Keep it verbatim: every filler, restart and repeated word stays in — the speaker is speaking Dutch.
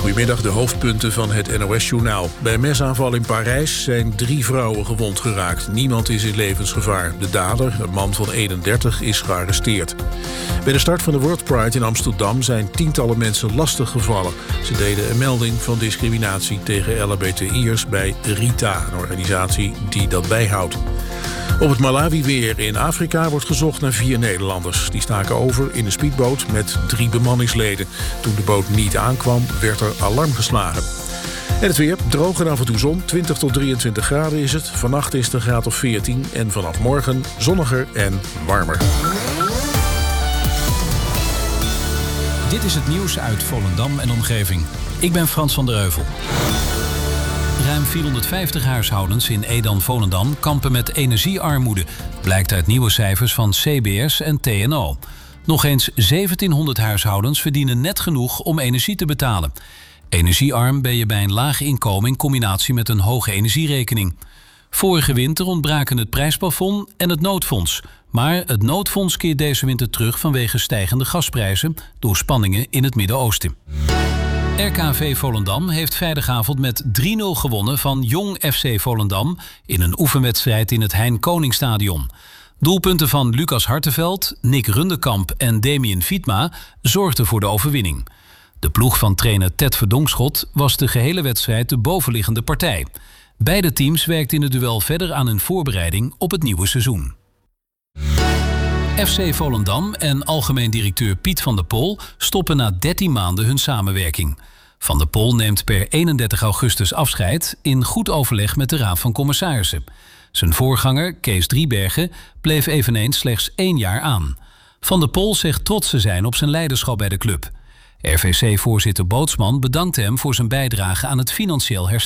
Goedemiddag, de hoofdpunten van het N O S-journaal. Bij een mesaanval in Parijs zijn drie vrouwen gewond geraakt. Niemand is in levensgevaar. De dader, een man van eenendertig, is gearresteerd. Bij de start van de World Pride in Amsterdam zijn tientallen mensen lastig gevallen. Ze deden een melding van discriminatie tegen L H B T I'ers bij Rita, een organisatie die dat bijhoudt. Op het Malawi-weer in Afrika wordt gezocht naar vier Nederlanders. Die staken over in een speedboot met drie bemanningsleden. Toen de boot niet aankwam, werd er alarm geslagen. En het weer, droog en af en toe zon, twintig tot drieëntwintig graden is het. Vannacht is het een graad of veertien en vanaf morgen zonniger en warmer. Dit is het nieuws uit Volendam en omgeving. Ik ben Frans van der Heuvel. Ruim vierhonderdvijftig huishoudens in Edam-Volendam kampen met energiearmoede, blijkt uit nieuwe cijfers van C B S en T N O. Nog eens zeventienhonderd huishoudens verdienen net genoeg om energie te betalen. Energiearm ben je bij een laag inkomen in combinatie met een hoge energierekening. Vorige winter ontbraken het prijsplafond en het noodfonds. Maar het noodfonds keert deze winter terug vanwege stijgende gasprijzen door spanningen in het Midden-Oosten. R K V Volendam heeft vrijdagavond met drie nul gewonnen van Jong F C Volendam in een oefenwedstrijd in het Hein Koningsstadion. Doelpunten van Lucas Hartenveld, Nick Rundekamp en Damien Vietma zorgden voor de overwinning. De ploeg van trainer Ted Verdonkschot was de gehele wedstrijd de bovenliggende partij. Beide teams werkten in het duel verder aan hun voorbereiding op het nieuwe seizoen. F C Volendam en algemeen directeur Piet van der Pol stoppen na dertien maanden hun samenwerking. Van der Pol neemt per eenendertig augustus afscheid in goed overleg met de Raad van Commissarissen. Zijn voorganger, Kees Driebergen, bleef eveneens slechts één jaar aan. Van der Pol zegt trots te zijn op zijn leiderschap bij de club. R V C-voorzitter Bootsman bedankt hem voor zijn bijdrage aan het financieel herstel.